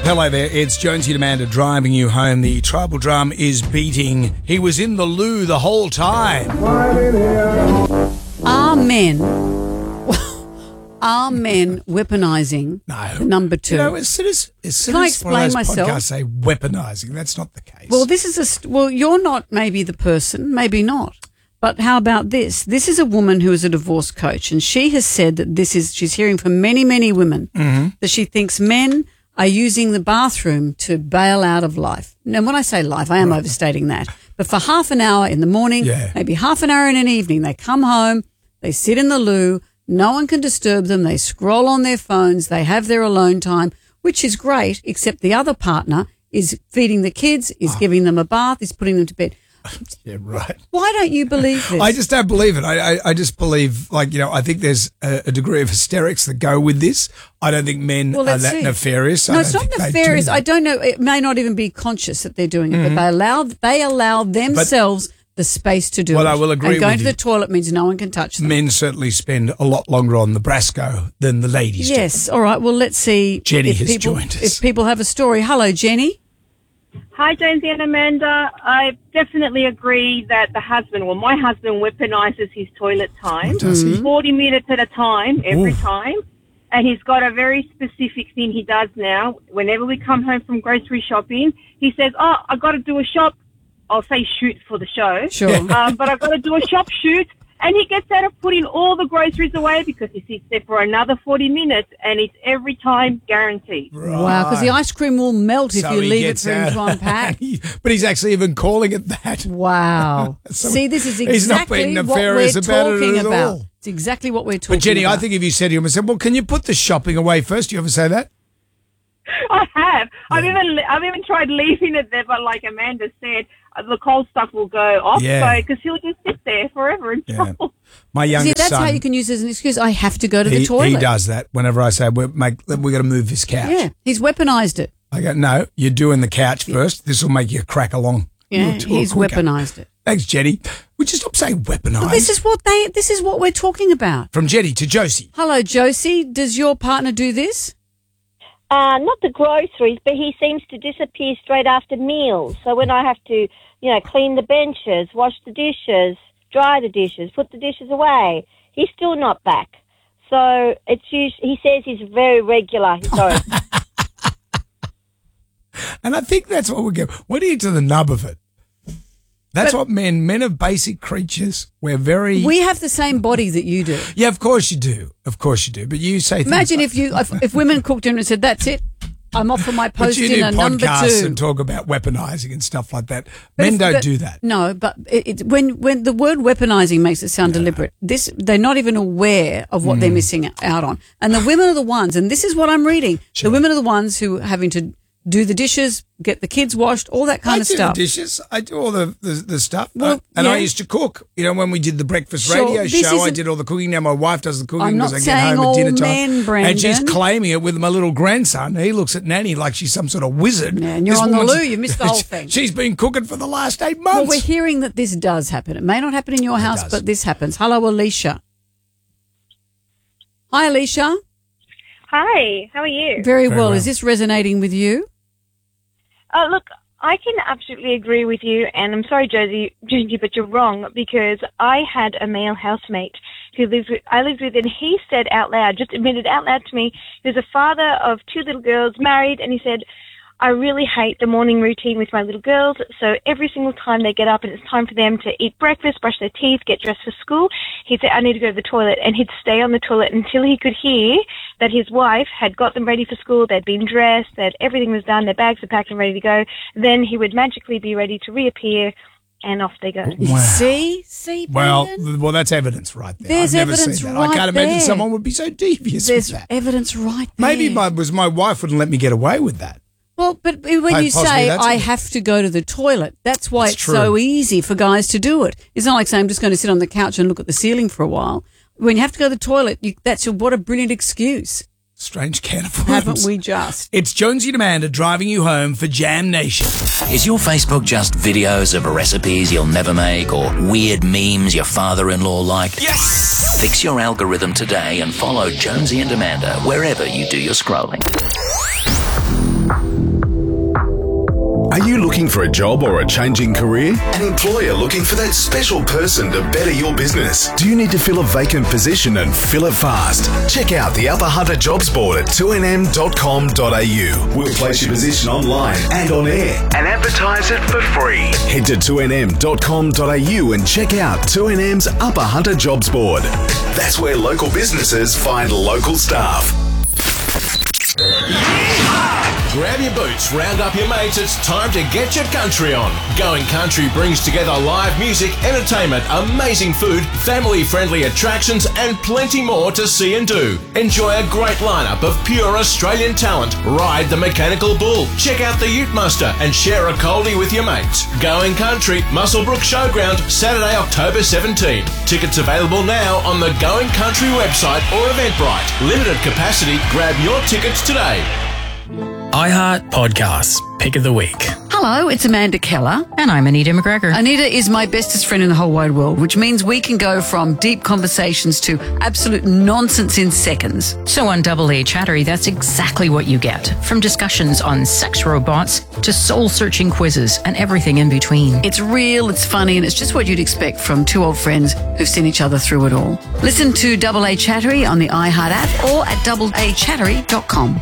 Hello there, it's Jonesy and Amanda driving you home. The tribal drum is beating. He was in the loo the whole time. Are men weaponising No. the number two? You know, as soon as Can I one of explain those myself? podcasts say weaponising, that's not the case. Well, this is you're not maybe the person, maybe not. But how about this? This is a woman who is a divorce coach, and she has said that she's hearing from many, many women that she thinks men are using the bathroom to bail out of life. Now, when I say life, I am overstating that. But for half an hour in the morning, maybe half an hour in an evening, they come home, they sit in the loo, no one can disturb them, they scroll on their phones, they have their alone time, which is great, except the other partner is feeding the kids, is giving them a bath, is putting them to bed. Yeah, right. Why don't you believe this? I just don't believe it. I just believe, I think there's a degree of hysterics that go with this. I don't think men are that nefarious. No, it's not nefarious. I don't know. It may not even be conscious that they're doing it, but they allow themselves the space to do it. Well, I will agree with you. And going to the toilet means no one can touch them. Men certainly spend a lot longer on the Brasco than the ladies do. Yes. All right. Well, let's see. Jenny has joined us. If people have a story. Hello, Jenny. Hi, Jonesy and Amanda. I definitely agree that my husband weaponizes his toilet time. Oh, does he? 40 minutes at a time, every time. And he's got a very specific thing he does now. Whenever we come home from grocery shopping, he says, I got to do a shop. I'll say shoot for the show. Sure. But I've got to do a shop shoot. And he gets out of putting all the groceries away because he sits there for another 40 minutes and it's every time guaranteed. Right. Wow, because the ice cream will melt if you leave it for him to unpack. But he's actually even calling it that. Wow. See, this is He's not being exactly what we're nefarious about it talking at about. all. It's exactly what we're talking about. But Jenny, I think if you said to him, can you put the shopping away first? Do you ever say that? I have. I've even tried leaving it there, but like Amanda said, the cold stuff will go off. Yeah. So because he'll just sit there forever in trouble. My youngest that's son, how you can use it as an excuse. I have to go to the toilet. He does that whenever I say, we've got to move this couch. Yeah, he's weaponized it. I go, no, you're doing the couch first. This will make you crack along. Yeah, he's weaponized it. Thanks, Jenny. Would you stop saying weaponized? But this is what we're talking about. From Jenny to Josie. Hello, Josie. Does your partner do this? Not the groceries, but he seems to disappear straight after meals. So when I have to, clean the benches, wash the dishes, dry the dishes, put the dishes away, he's still not back. So he says he's very regular. Sorry. And I think that's what we get. What do you get to the nub of it? That's what men are basic creatures. We have the same body that you do. Yeah, of course you do. Of course you do. But you say Imagine if women cooked in and said, that's it, I'm off for my post-dinner number 2. But you do podcasts and talk about weaponizing and stuff like that. Men don't do that. No, but when the word weaponizing makes it sound deliberate, they're not even aware of what they're missing out on. And the women are the ones, and this is what I'm reading, the women are the ones who are having to do the dishes, get the kids washed, all that kind of stuff. I do the dishes. I do all the stuff. I used to cook. When we did the breakfast radio show, I did all the cooking. Now my wife does the cooking because I get home at dinner time. Brandon. And she's claiming it with my little grandson. He looks at Nanny like she's some sort of wizard. Yeah, and you're on the loo. You missed the whole thing. She's been cooking for the last 8 months. Well, we're hearing that this does happen. It may not happen in your house, but this happens. Hello, Alicia. Hi, Alicia. Hi, how are you? Very well. Is this resonating with you? Look, I can absolutely agree with you, and I'm sorry, Josie, but you're wrong, because I had a male housemate who I lived with, and he said out loud, just admitted out loud to me, he was a father of 2 little girls, married, and he said, I really hate the morning routine with my little girls, so every single time they get up and it's time for them to eat breakfast, brush their teeth, get dressed for school, he'd say, I need to go to the toilet, and he'd stay on the toilet until he could hear that his wife had got them ready for school, they'd been dressed, that everything was done, their bags were packed and ready to go. Then he would magically be ready to reappear, and off they go. Wow. See, well, Brandon? that's evidence right there. There's I've never evidence seen that. right I can't imagine there. someone would be so devious There's with that. evidence right there. Maybe my wife wouldn't let me get away with that. Well, but when you say, I have to go to the toilet, that's why it's so easy for guys to do it. It's not like saying, I'm just going to sit on the couch and look at the ceiling for a while. When you have to go to the toilet, what a brilliant excuse. Strange can of worms. Haven't we just? It's Jonesy and Amanda driving you home for Jam Nation. Is your Facebook just videos of recipes you'll never make or weird memes your father-in-law like? Yes! Fix your algorithm today and follow Jonesy and Amanda wherever you do your scrolling. looking for a job or a changing career? An employer looking for that special person to better your business? Do you need to fill a vacant position and fill it fast? Check out the Upper Hunter Jobs Board at 2nm.com.au. We'll place your position online and on air and advertise it for free. Head to 2nm.com.au and check out 2NM's Upper Hunter Jobs Board. That's where local businesses find local staff. Grab your boots, round up your mates, it's time to get your country on. Going Country brings together live music, entertainment, amazing food, family-friendly attractions and plenty more to see and do. Enjoy a great lineup of pure Australian talent. Ride the Mechanical Bull, check out the Ute Muster and share a coldie with your mates. Going Country, Muswellbrook Showground, Saturday, October 17. Tickets available now on the Going Country website or Eventbrite. Limited capacity, grab your tickets today. iHeart Podcasts, Pick of the Week. Hello, it's Amanda Keller. And I'm Anita McGregor. Anita is my bestest friend in the whole wide world, which means we can go from deep conversations to absolute nonsense in seconds. So on Double A Chattery, that's exactly what you get. From discussions on sex robots to soul-searching quizzes and everything in between. It's real, it's funny, and it's just what you'd expect from two old friends who've seen each other through it all. Listen to Double A Chattery on the iHeart app or at doubleachattery.com.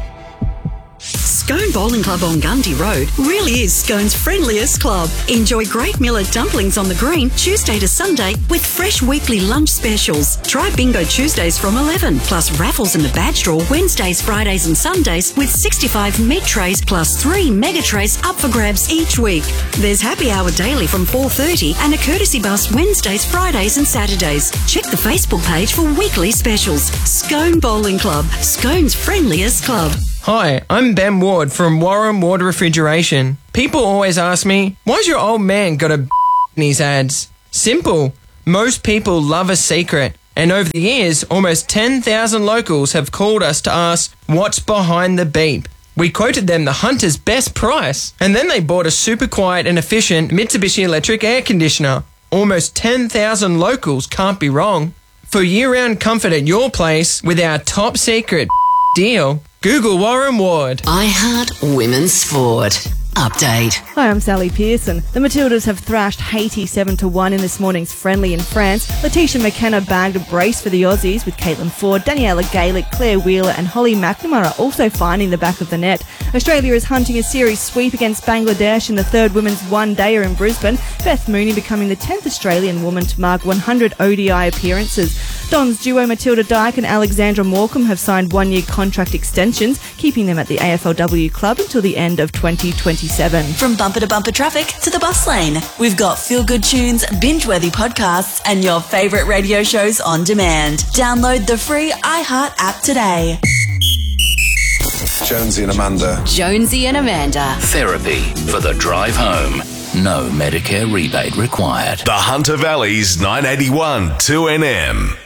Scone Bowling Club on Gundy Road really is Scone's friendliest club. Enjoy great millet dumplings on the green Tuesday to Sunday with fresh weekly lunch specials. Try Bingo Tuesdays from 11, plus raffles in the badge draw Wednesdays, Fridays and Sundays with 65 meat trays plus 3 mega trays up for grabs each week. There's happy hour daily from 4:30 and a courtesy bus Wednesdays, Fridays and Saturdays. Check the Facebook page for weekly specials. Scone Bowling Club, Scone's friendliest club. Hi, I'm Ben Ward from Warren Ward Refrigeration. People always ask me, why's your old man got a in his ads? Simple. Most people love a secret. And over the years, almost 10,000 locals have called us to ask, what's behind the beep? We quoted them the Hunter's best price. And then they bought a super quiet and efficient Mitsubishi electric air conditioner. Almost 10,000 locals can't be wrong. For year-round comfort at your place with our top secret deal, Google Warren Ward. iHeart Women's Sport. Update. Hi, I'm Sally Pearson. The Matildas have thrashed Haiti 7-1 in this morning's friendly in France. Letitia McKenna bagged a brace for the Aussies with Caitlin Ford, Daniela Gaelic, Claire Wheeler and Holly McNamara are also finding the back of the net. Australia is hunting a series sweep against Bangladesh in the third women's one-dayer in Brisbane. Beth Mooney becoming the 10th Australian woman to mark 100 ODI appearances. Dons duo Matilda Dyke and Alexandra Morecambe have signed one-year contract extensions, keeping them at the AFLW club until the end of 2027. From bumper to bumper traffic to the bus lane, we've got feel-good tunes, binge-worthy podcasts, and your favourite radio shows on demand. Download the free iHeart app today. Jonesy and Amanda. Jonesy and Amanda. Therapy for the drive home. No Medicare rebate required. The Hunter Valley's 981 2NM.